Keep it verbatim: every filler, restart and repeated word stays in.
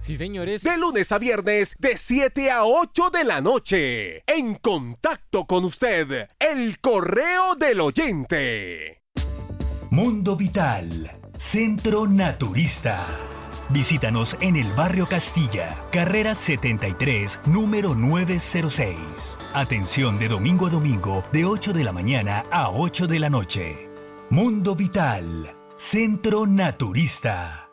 Sí, señores. De lunes a viernes, de siete a ocho de la noche. En contacto con usted, el correo del oyente. Mundo Vital, Centro Naturista. Visítanos en el barrio Castilla, carrera setenta y tres, número novecientos seis. Atención de domingo a domingo, de ocho de la mañana a ocho de la noche. Mundo Vital, Centro Naturista.